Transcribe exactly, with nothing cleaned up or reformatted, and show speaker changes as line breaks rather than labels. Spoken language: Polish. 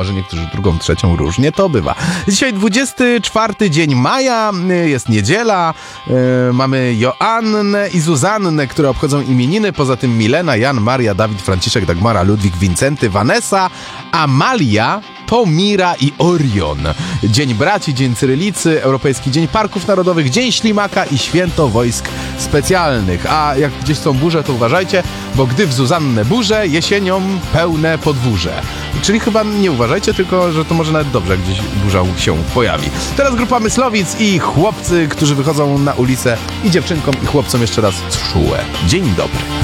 może niektórzy drugą, trzecią, różnie to bywa. Dzisiaj dwudziesty czwarty dzień maja, jest niedziela, yy, mamy Joannę i Zuzannę, które obchodzą imieniny, poza tym Milena, Jan, Maria, Dawid, Franciszek, Dagmara, Ludwik, Wincenty, Vanessa, Amalia, Pomira i Orion. Dzień Braci, Dzień Cyrylicy, Europejski Dzień Parków Narodowych, Dzień Ślimaka i Święto Wojsk Specjalnych. A jak gdzieś są burze, to uważajcie, bo gdy w Zuzannę burze, jesienią pełne podwórze. Czyli chyba nie uważajcie, tylko że to może nawet dobrze, jak gdzieś burza się pojawi. Teraz grupa Myslowic i chłopcy, którzy wychodzą na ulicę, i dziewczynkom i chłopcom jeszcze raz czułe. Dzień dobry.